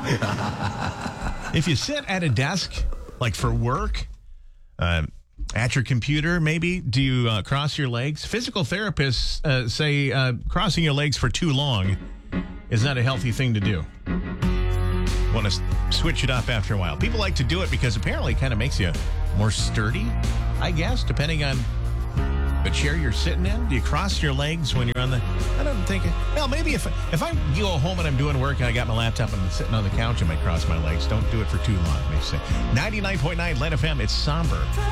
If you sit at a desk, like for work, at your computer, maybe, do you cross your legs? Physical therapists say crossing your legs for too long is not a healthy thing to do. Want to switch it up after a while. People like to do it because apparently it kind of makes you more sturdy, I guess, depending on the chair you're sitting in. Do you cross your legs when you're on the... I don't think... Well, maybe if I go home and I'm doing work and I got my laptop and I'm sitting on the couch, I might cross my legs. Don't do it for too long, they say. 99.9 Len FM, it's somber.